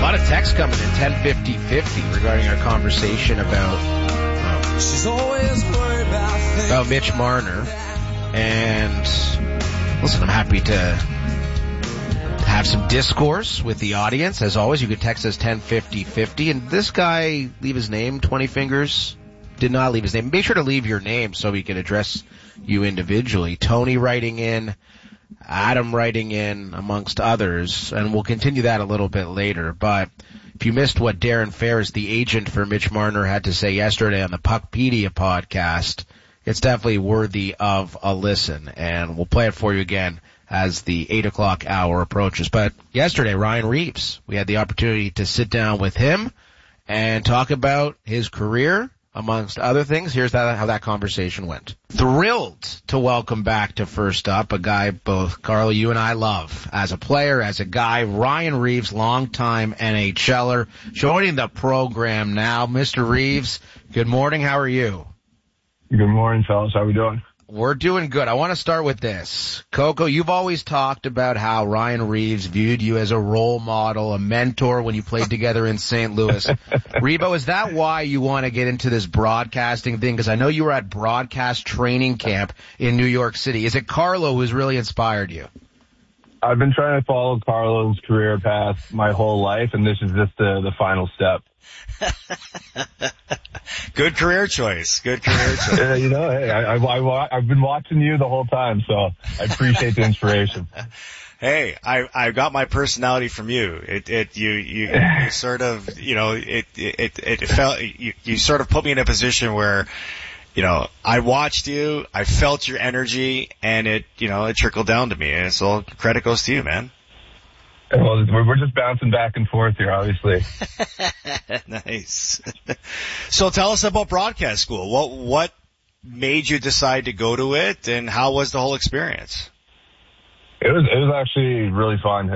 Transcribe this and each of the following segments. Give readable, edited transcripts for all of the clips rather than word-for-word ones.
lot of texts coming in, 105050, regarding our conversation about Mitch Marner. And listen, I'm happy to have some discourse with the audience. As always, you can text us 105050. And this guy, leave his name, 20 Fingers, did not leave his name. Make sure to leave your name so we can address you individually. Tony writing in, Adam writing in, amongst others, and we'll continue that a little bit later. But if you missed what Darren Ferris, the agent for Mitch Marner, had to say yesterday on the Puckpedia podcast, it's definitely worthy of a listen, and we'll play it for you again as the 8 o'clock hour approaches. But yesterday, Ryan Reeves, we had the opportunity to sit down with him and talk about his career, amongst other things. Here's how that conversation went. Thrilled to welcome back to First Up a guy both, Carlo, you and I love as a player, as a guy, Ryan Reeves, longtime NHLer, joining the program now. Mr. Reeves, good morning. How are you? Good morning, fellas. How we doing? We're doing good. I want to start with this. Coco, you've always talked about how Ryan Reeves viewed you as a role model, a mentor when you played together in St. Louis. Rebo, is that why you want to get into this broadcasting thing? Because I know you were at broadcast training camp in New York City. Is it Carlo who's really inspired you? I've been trying to follow Carlo's career path my whole life, and this is just the final step. Good career choice. Good career choice. Hey, I've been watching you the whole time, so I appreciate the inspiration. Hey, I got my personality from you. You sort of, it felt, you sort of put me in a position where, I watched you, I felt your energy, and it trickled down to me. And so credit goes to you, man. Well, we're just bouncing back and forth here, obviously. Nice. So tell us about broadcast school. What made you decide to go to it, and how was the whole experience? It was actually really fun.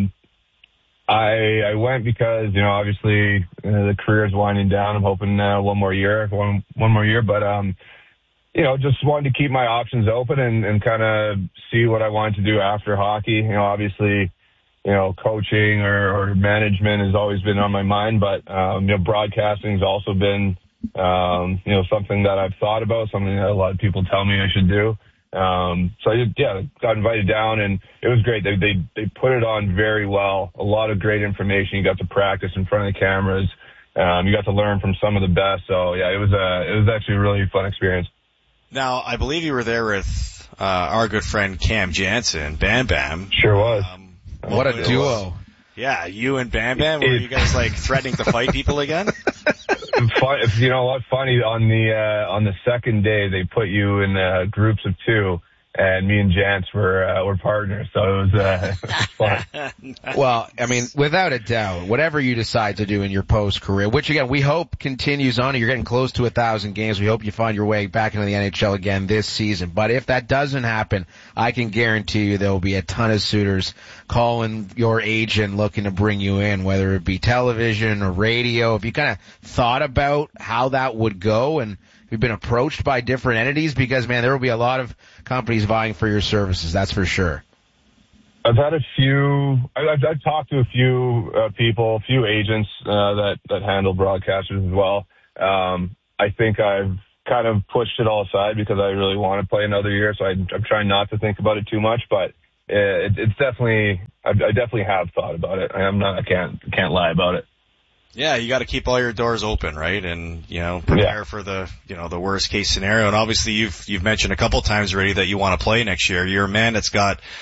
I went because, obviously the career's winding down. I'm hoping one more year, but just wanted to keep my options open and kind of see what I wanted to do after hockey. Obviously, coaching or management has always been on my mind, but, broadcasting has also been, something that I've thought about, something that a lot of people tell me I should do. So I got invited down, and it was great. They put it on very well. A lot of great information. You got to practice in front of the cameras. You got to learn from some of the best. So yeah, it was actually a really fun experience. Now, I believe you were there with, our good friend Cam Jansen, Bam Bam. Sure was. What a duo. Yeah, you and Bam Bam, were you guys threatening to fight people again? You know what? Funny, on the second day, they put you in groups of two, and me and Jance were partners, so it was fun. Well, I mean, without a doubt, whatever you decide to do in your post-career, which again, we hope continues on, you're getting close to 1,000 games, we hope you find your way back into the NHL again this season. But if that doesn't happen, I can guarantee you there will be a ton of suitors calling your agent looking to bring you in, whether it be television or radio. Have you kind of thought about how that would go, and you've been approached by different entities? Because, man, there will be a lot of companies vying for your services, that's for sure. I've had a few, I've talked to a few people, a few agents that handle broadcasters as well. I think I've kind of pushed it all aside because I really want to play another year, so I'm trying not to think about it too much, but it's definitely, I definitely have thought about it. I can't lie about it. Yeah, you got to keep all your doors open, right? And, prepare for the, the worst case scenario. And obviously you've mentioned a couple times already that you want to play next year. You're a man that's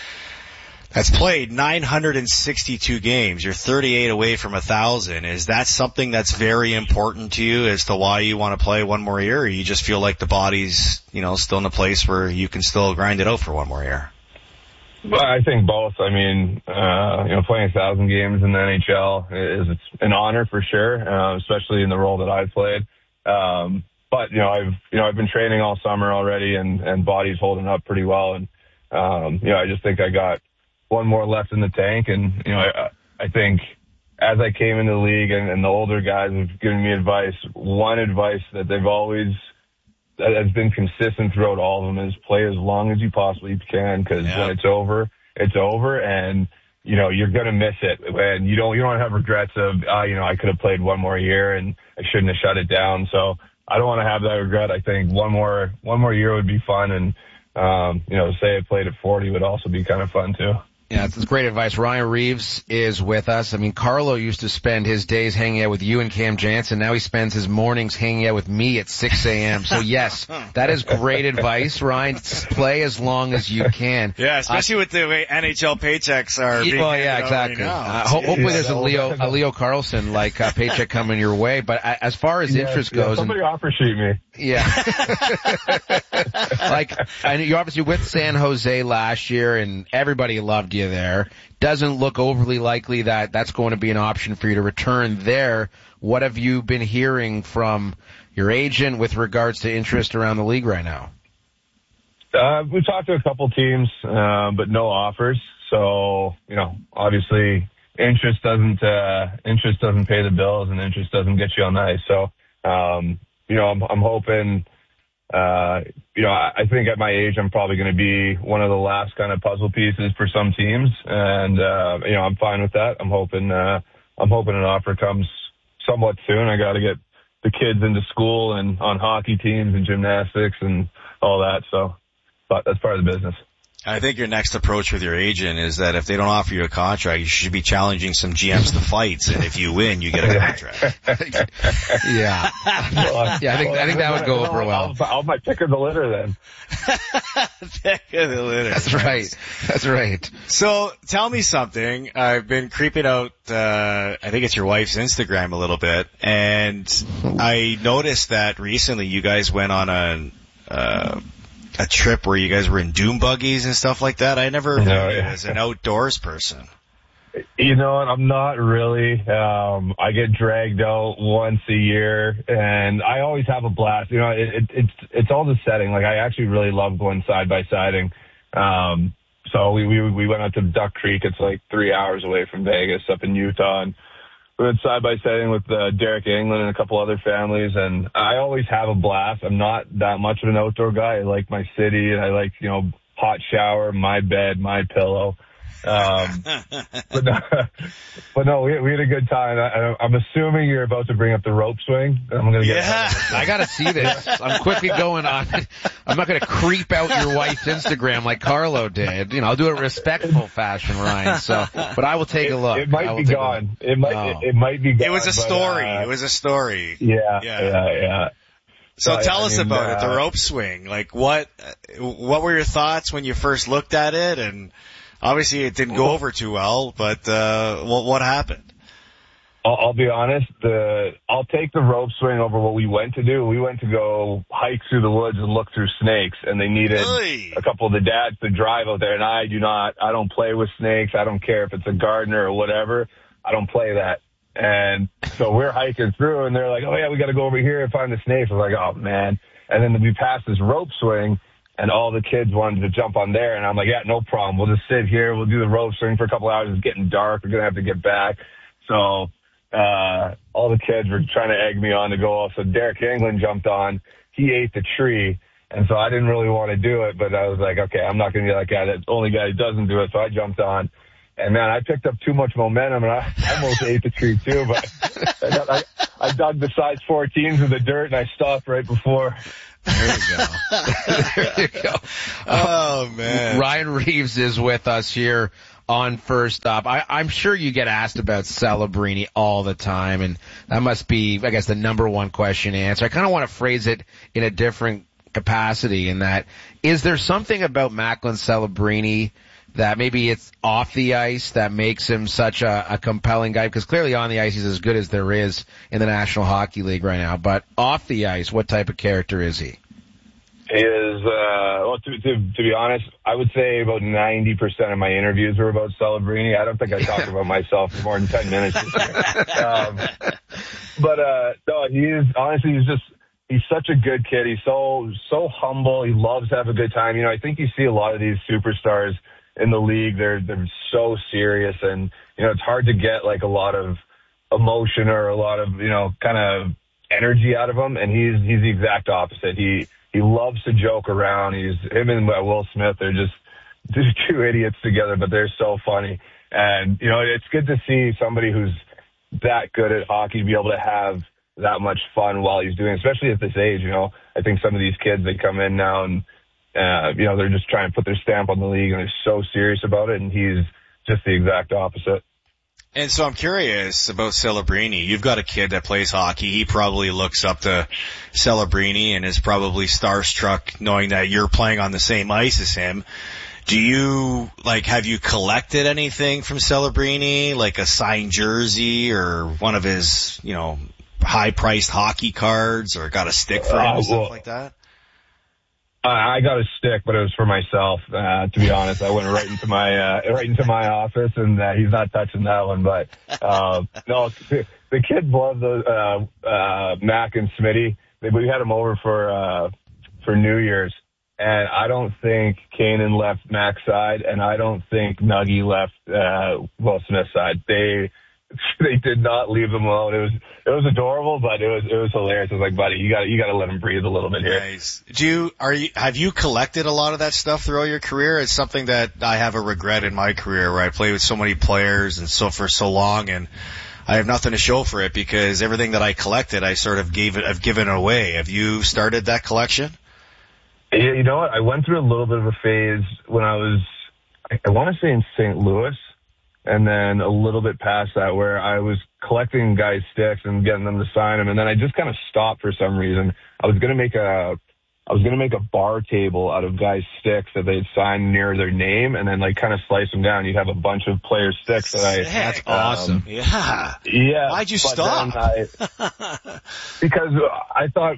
played 962 games. You're 38 away from 1,000. Is that something that's very important to you as to why you want to play one more year, or you just feel like the body's, still in a place where you can still grind it out for one more year? Well, I think both. I mean, playing 1,000 games in the NHL is an honor for sure, especially in the role that I've played. But I've been training all summer already, and body's holding up pretty well. And I just think I got one more left in the tank. And I think as I came into the league and the older guys have given me advice, one advice that has been consistent throughout all of them is play as long as you possibly can, because when it's over, it's over. And you're going to miss it, and you don't have regrets of, I could have played one more year and I shouldn't have shut it down. So I don't want to have that regret. I think one more year would be fun. And, say I played at 40 would also be kind of fun too. Yeah, that's great advice. Ryan Reeves is with us. I mean, Carlo used to spend his days hanging out with you and Cam Jansen. Now he spends his mornings hanging out with me at 6 a.m. So yes, that is great advice, Ryan. Play as long as you can. Yeah, especially with the way NHL paychecks are being exactly. Right hopefully there's a Leo Carlson paycheck coming your way. But as far as interest goes, somebody offer sheet me. Yeah. I know you're obviously with San Jose last year, and everybody loved you there. Doesn't look overly likely that that's going to be an option for you to return there. What have you been hearing from your agent with regards to interest around the league right now? We've talked to a couple teams, but no offers. So, obviously interest doesn't pay the bills, and interest doesn't get you on the ice. So, I'm hoping, I think at my age, I'm probably going to be one of the last kind of puzzle pieces for some teams. And, I'm fine with that. I'm hoping an offer comes somewhat soon. I got to get the kids into school and on hockey teams and gymnastics and all that. So, but that's part of the business. I think your next approach with your agent is that if they don't offer you a contract, you should be challenging some GMs to fights, and if you win, you get a contract. Yeah. I think that would go over well. I'll my pick of the litter then. Pick of the litter. That's right. So tell me something. I've been creeping out, I think it's your wife's Instagram a little bit, and I noticed that recently you guys went on a trip where you guys were in dune buggies and stuff like that. I never knew you as an outdoors person. I'm not really. I get dragged out once a year, and I always have a blast. It's all the setting. Like, I actually really love going side-by-siding. So we went out to Duck Creek. It's like 3 hours away from Vegas up in Utah, and we went side-by-siding with Derek England and a couple other families, and I always have a blast. I'm not that much of an outdoor guy. I like my city, and I like, hot shower, my bed, my pillow. But no, we had a good time. I'm assuming you're about to bring up the rope swing. I'm gonna I gotta see this. I'm quickly going on. I'm not gonna creep out your wife's Instagram like Carlo did. I'll do it in respectful fashion, Ryan. So, but I will take a look. It might be gone. It might be gone. It was a story. It was a story. Yeah. So tell us about it, the rope swing. Like, what were your thoughts when you first looked at it? And obviously it didn't go over too well, but what happened? I'll be honest, I'll take the rope swing over what we went to do. We went to go hike through the woods and look through snakes, and they needed a couple of the dads to drive out there, and I don't play with snakes. I don't care if it's a gardener or whatever. I don't play that. And so we're hiking through, and they're like, oh yeah, we got to go over here and find the snakes. I was like, oh man. And then we passed this rope swing, and all the kids wanted to jump on there, and I'm like, yeah, no problem. We'll just sit here. We'll do the rope swing for a couple hours. It's getting dark. We're going to have to get back. So all the kids were trying to egg me on to go off. So Derek England jumped on. He ate the tree, and so I didn't really want to do it, but I was like, okay, I'm not going to be that guy, the only guy who doesn't do it. So I jumped on. And man, I picked up too much momentum, and I almost ate the tree too. But I dug the size 14s in the dirt, and I stopped right before. There you go. Oh man, Ryan Reeves is with us here on First Up. I'm sure you get asked about Celebrini all the time, and that must be, I guess, the number one question to answer. I kind of want to phrase it in a different capacity, in that, is there something about Macklin Celebrini that maybe it's off the ice that makes him such a compelling guy? Because clearly on the ice he's as good as there is in the National Hockey League right now. But off the ice, what type of character is he? He is, well, to be honest, I would say about 90% of my interviews were about Celebrini. I don't think I talked about myself for more than 10 minutes. No, he's such a good kid. He's so humble. He loves to have a good time. I think you see a lot of these superstars in the league. They're so serious, and it's hard to get like a lot of emotion or a lot of kind of energy out of him. And he's the exact opposite. He loves to joke around. Him and Will Smith, they're just two idiots together, but they're so funny. And, you know, it's good to see somebody who's that good at hockey be able to have that much fun while he's doing it, especially at this age. You know, I think some of these kids, they come in now and, you know, they're just trying to put their stamp on the league, and they're so serious about it, and he's just the exact opposite. And so I'm curious about Celebrini. You've got a kid that plays hockey. He probably looks up to Celebrini and is probably starstruck knowing that you're playing on the same ice as him. Do you, like, have you collected anything from Celebrini, like a signed jersey or one of his, you know, high-priced hockey cards, or got a stick for him, stuff like that? I got a stick, but it was for myself. To be honest, I went right into my office, and he's not touching that one. But no, the kids love the Mac and Smitty. We had them over for New Year's, and I don't think Kanan left Mac's side, and I don't think Nuggy left Will Smith's side. They did not leave them alone. It was adorable, but it was hilarious. I was like, buddy, you got to let him breathe a little bit here. Nice. Have you collected a lot of that stuff throughout your career? It's something that I have a regret in my career, where I played with so many players and for so long, and I have nothing to show for it because everything that I collected, I sort of I've given away. Have you started that collection? Yeah, you know what? I went through a little bit of a phase when I was, I want to say in St. Louis. And then a little bit past that, where I was collecting guys' sticks and getting them to sign them, and then I just kind of stopped for some reason. I was gonna make a bar table out of guys' sticks that they'd sign near their name, and then like kind of slice them down. You'd have a bunch of players' sticks that That's awesome. Yeah. Why'd you stop? Because I thought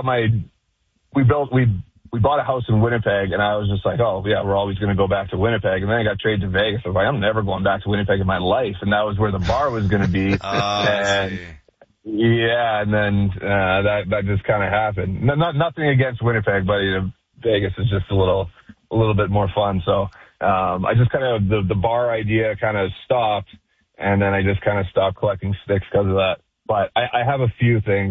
we bought a house in Winnipeg, and I was just like, oh, yeah, we're always going to go back to Winnipeg. And then I got traded to Vegas. I was like, I'm never going back to Winnipeg in my life. And that was where the bar was going to be. And yeah, and then that just kind of happened. Nothing against Winnipeg, but Vegas is just a little bit more fun. So I just kind of, the bar idea kind of stopped, and then I just kind of stopped collecting sticks because of that. But I have a few things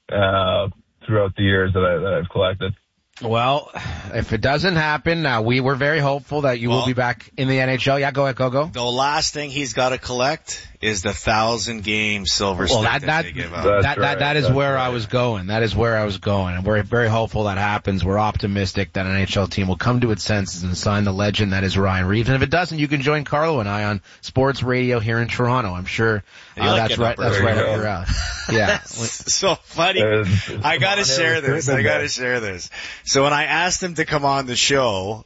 throughout the years that I've collected. Well, if it doesn't happen, we were very hopeful that you will be back in the NHL. Yeah, go ahead, go. The last thing he's got to collect is the 1,000-game silver stick that they give out. That is where I was going. That is where I was going. And we're very hopeful that happens. We're optimistic that an NHL team will come to its senses and sign the legend that is Ryan Reaves. And if it doesn't, you can join Carlo and I on sports radio here in Toronto. I'm sure that's right up your alley. Yeah. So funny. I got to share this. So when I asked him to come on the show,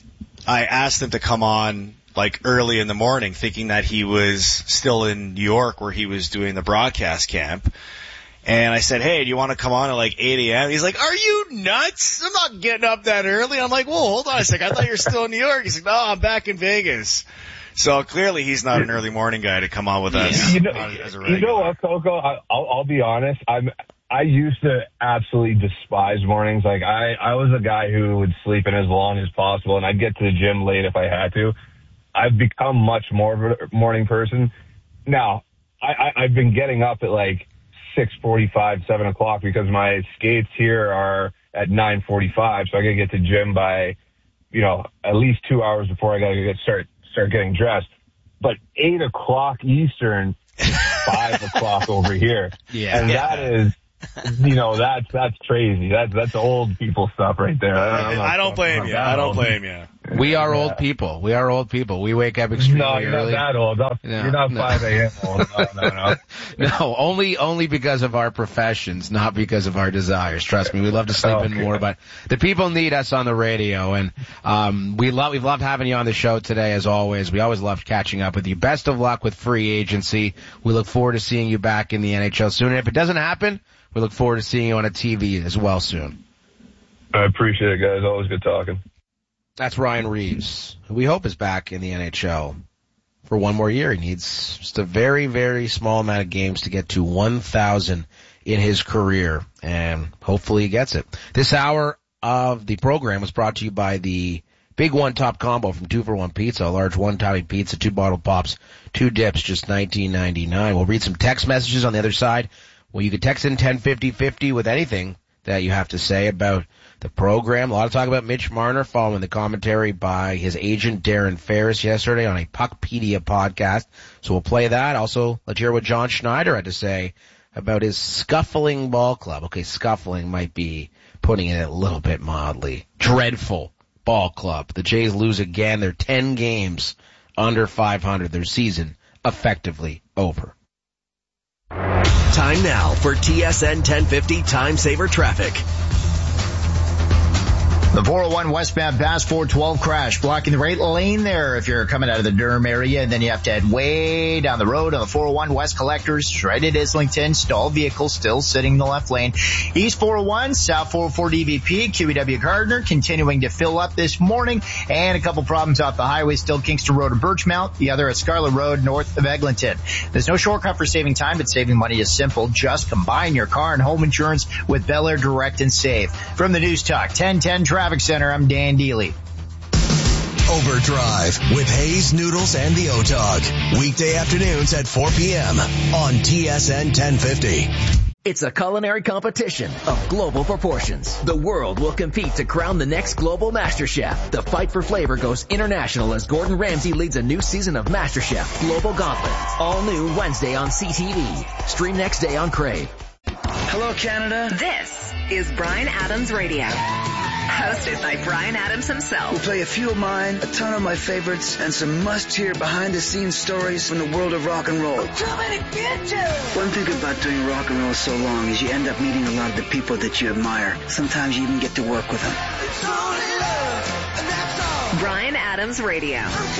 I asked him to come on like early in the morning, thinking that he was still in New York where he was doing the broadcast camp. And I said, hey, do you want to come on at like 8 a.m.? He's like, are you nuts? I'm not getting up that early. I'm like, whoa, hold on a second. I thought you were still in New York. He's like, no, I'm back in Vegas. So clearly he's not an early morning guy to come on with us. You know what, Coco? I'll be honest. I used to absolutely despise mornings. Like I was a guy who would sleep in as long as possible, and I'd get to the gym late if I had to. I've become much more of a morning person. Now, I've been getting up at like 6:45, 7 o'clock because my skates here are at 9:45, so I gotta get to the gym by, at least 2 hours before I gotta start getting dressed. But 8 o'clock Eastern, 5 o'clock over here. Yeah. And that is, that's crazy. That's old people stuff right there. I don't blame you. We are old people. We wake up extremely early. No, you're not that old. You're not 5 a.m. old. No. No, only because of our professions, not because of our desires. Trust me, we love to sleep in more, but the people need us on the radio, and we've loved having you on the show today, as always. We always loved catching up with you. Best of luck with free agency. We look forward to seeing you back in the NHL soon. And if it doesn't happen, we look forward to seeing you on a TV as well soon. I appreciate it, guys. Always good talking. That's Ryan Reaves, who we hope is back in the NHL for one more year. He needs just a very, very small amount of games to get to 1,000 in his career, and hopefully he gets it. This hour of the program was brought to you by the Big One Top Combo from 2-for-1 Pizza, a large one-topping pizza, 2 bottle pops, 2 dips, just $19.99. We'll read some text messages on the other side. Well, you can text in 105050 with anything. that you have to say about the program. A lot of talk about Mitch Marner following the commentary by his agent Darren Ferris yesterday on a Puckpedia podcast. So we'll play that. Also, let's hear what John Schneider had to say about his scuffling ball club. Okay, scuffling might be putting it a little bit mildly. Dreadful ball club. The Jays lose again. They're 10 games under 500. Their season effectively over. Time now for TSN 1050 Time Saver Traffic. The 401 westbound past 412 crash blocking the right lane there if you're coming out of the Durham area, and then you have to head way down the road on the 401 West Collectors right at Islington. Stalled vehicle still sitting in the left lane. East 401, South 404 DVP, QEW Gardner continuing to fill up this morning, and a couple problems off the highway still. Kingston Road and Birchmount, the other at Scarlet Road north of Eglinton. There's no shortcut for saving time, but saving money is simple. Just combine your car and home insurance with Bel Air Direct and Save. From the News Talk 1010 Traffic Center, I'm Dan Deely. Overdrive with Hayes, Noodles, and the O-Dog. Weekday afternoons at 4 p.m. on TSN 1050. It's a culinary competition of global proportions. The world will compete to crown the next global MasterChef. The fight for flavor goes international as Gordon Ramsay leads a new season of MasterChef Global Gauntlet. All new Wednesday on CTV. Stream next day on Crave. Hello, Canada. This is Bryan Adams Radio. Hosted by Bryan Adams himself. We'll play a few of mine, a ton of my favorites, and some must-hear behind-the-scenes stories from the world of rock and roll. Too many bitches! One thing about doing rock and roll so long is you end up meeting a lot of the people that you admire. Sometimes you even get to work with them. It's only love, and that's all. Bryan Adams Radio.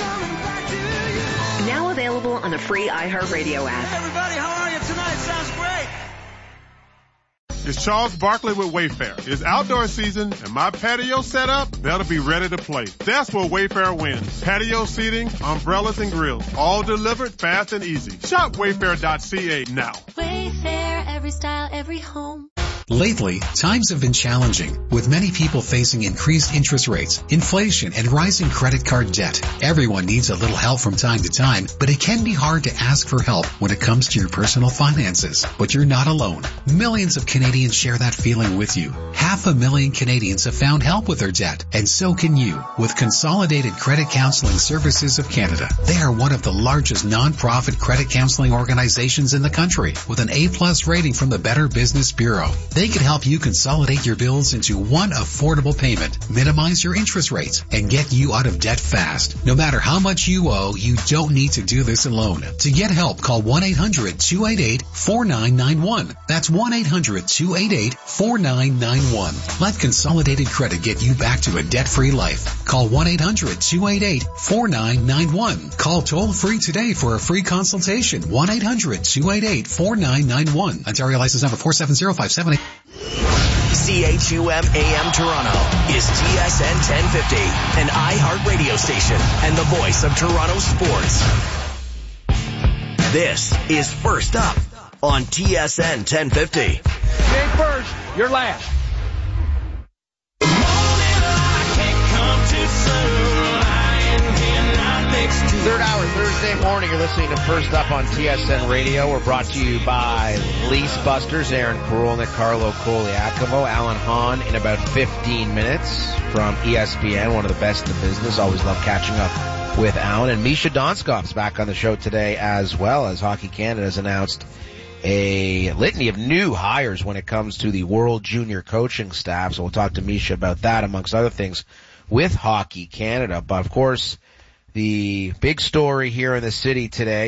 Now available on the free iHeartRadio app. Hey everybody, how are you tonight? Sounds great. It's Charles Barkley with Wayfair. It's outdoor season, and my patio set up, that'll be ready to play. That's where Wayfair wins. Patio seating, umbrellas, and grills. All delivered fast and easy. Shop Wayfair.ca now. Wayfair, every style, every home. Lately, times have been challenging, with many people facing increased interest rates, inflation, and rising credit card debt. Everyone needs a little help from time to time, but it can be hard to ask for help when it comes to your personal finances. But you're not alone. Millions of Canadians share that feeling with you. 500,000 Canadians have found help with their debt, and so can you, with Consolidated Credit Counseling Services of Canada. They are one of the largest non-profit credit counseling organizations in the country, with an A+ rating from the Better Business Bureau. They can help you consolidate your bills into one affordable payment, minimize your interest rates, and get you out of debt fast. No matter how much you owe, you don't need to do this alone. To get help, call 1-800-288-4991. That's 1-800-288-4991. Let Consolidated Credit get you back to a debt-free life. Call 1-800-288-4991. Call toll-free today for a free consultation. 1-800-288-4991. Ontario license number 470578. CHUM AM Toronto is TSN 1050, an iHeart radio station and the voice of Toronto sports. This is First Up on TSN 1050. You ain't first, you're last. Third hour, Thursday morning, you're listening to First Up on TSN Radio. We're brought to you by Lease Busters, Aaron Karolnik, Carlo Koliakovo, Alan Hahn in about 15 minutes from ESPN, one of the best in the business. Always love catching up with Alan. And Misha Donskov's back on the show today as well, as Hockey Canada has announced a litany of new hires when it comes to the World Junior coaching staff. So we'll talk to Misha about that, amongst other things, with Hockey Canada. But of course, the big story here in the city today